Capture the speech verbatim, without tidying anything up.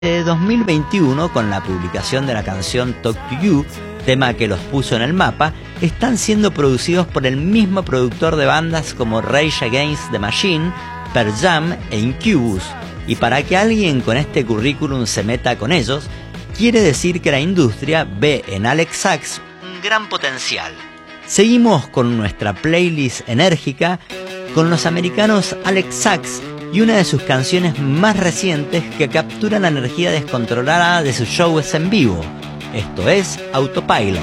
De dos mil veintiuno, con la publicación de la canción Talk to You, tema que los puso en el mapa, están siendo producidos por el mismo productor de bandas como Rage Against the Machine, Pearl Jam e Incubus. Y para que alguien con este currículum se meta con ellos, quiere decir que la industria ve en Alex Sachs un gran potencial. Seguimos con nuestra playlist enérgica con los americanos Alex Sachs y una de sus canciones más recientes que captura la energía descontrolada de sus shows en vivo. Esto es Autopilot.